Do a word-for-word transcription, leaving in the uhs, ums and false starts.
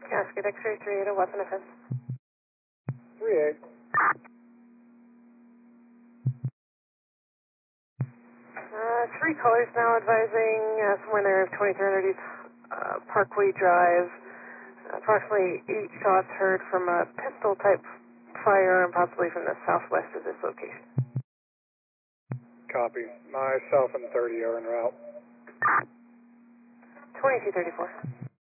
Cascade X-ray three eight, weapon offense. three eight. Uh, three callers now advising uh, somewhere in there of twenty-three hundred East uh, Parkway Drive. Approximately eight shots heard from a pistol-type firearm, possibly from the southwest of this location. Copy. Myself and thirty are en route. twenty-two thirty-four.